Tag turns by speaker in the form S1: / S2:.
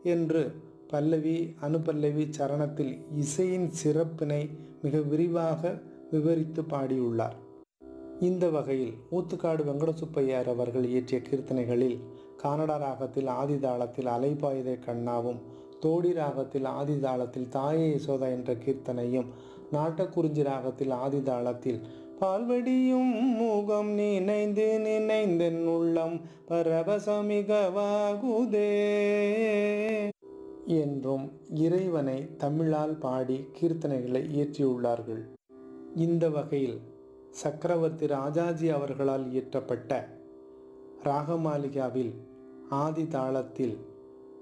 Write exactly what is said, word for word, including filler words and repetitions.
S1: என்று பல்லவி அனுபல்லவி சரணத்தில் இசையின் சிறப்பினை மிக விரிவாக விவரித்து பாடியுள்ளார். இந்த வகையில் ஊத்துக்காடு வெங்கடசுப்பையர் அவர்கள் இயற்றிய கீர்த்தனைகளில் கானடா ராகத்தில் ஆதி தாளத்தில் அலைபாயுதே கண்ணாவும், தோடி ராகத்தில் ஆதி தாளத்தில் தாயே யசோதா என்ற கீர்த்தனையும், நாட்டக்குறிஞ்சி ராகத்தில் ஆதி தாளத்தில் பால்வடியும் முகம் நினைந்து நினைந்தென் உள்ளம் பரவசமிகவாகுதே என்றும் இறைவனை தமிழால் பாடி கீர்த்தனைகளை இயற்றியுள்ளார்கள். இந்த வகையில் சக்கரவர்த்தி ராஜாஜி அவர்களால் இயற்றப்பட்ட ராகமாலிகாவில் ஆதி தாளத்தில்